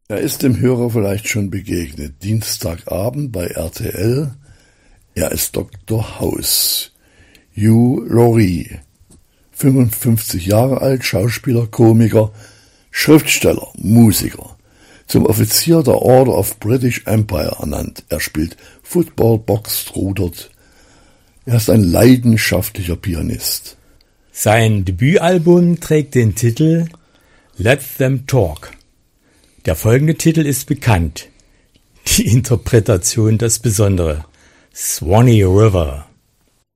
Er ist dem Hörer vielleicht schon begegnet. Dienstagabend bei RTL. Er ist Dr. House. Hugh Laurie. 55 Jahre alt, Schauspieler, Komiker, Schriftsteller, Musiker. Zum Offizier der Order of British Empire ernannt. Er spielt Football, boxt, rudert. Er ist ein leidenschaftlicher Pianist. Sein Debütalbum trägt den Titel Let Them Talk. Der folgende Titel ist bekannt. Die Interpretation das Besondere. Swanee River.